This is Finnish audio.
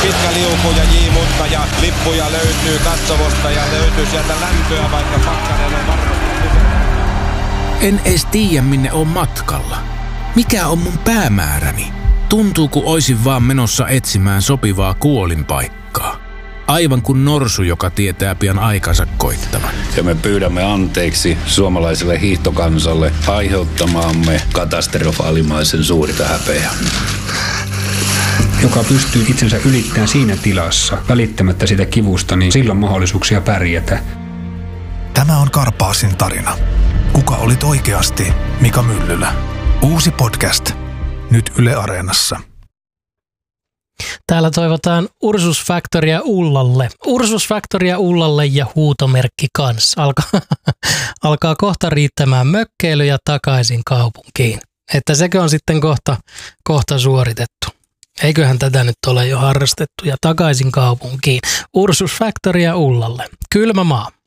Pitkä liuku ja J-mutta ja lippuja löytyy katsomosta ja löytyy sieltä lämpöä, vaikka pakkanen on varmasti. En edes tiedä, minne on matkalla. Mikä on mun päämääräni? Tuntuu, kun oisin vaan menossa etsimään sopivaa kuolinpaikkaa. Aivan kuin norsu, joka tietää pian aikansa koittavan. Ja me pyydämme anteeksi suomalaiselle hiihtokansalle aiheuttamaamme katastrofaalimaisen suurta häpeää. Joka pystyy itsensä ylittämään siinä tilassa, välittämättä sitä kivusta, niin silloin mahdollisuuksia pärjätä. Tämä on Karpaasin tarina. Kuka olit oikeasti Mika Myllylä? Uusi podcast. Nyt Yle Areenassa. Täällä toivotaan Ursus Factoria Ullalle. Ursus Factoria Ullalle ja huutomerkki kanssa. Alkaa kohta riittämään mökkeilyjä takaisin kaupunkiin. Että sekö on sitten kohta suoritettu. Eiköhän tätä nyt ole jo harrastettu ja takaisin kaupunkiin. Ursus Factoria Ullalle. Kylmä maa.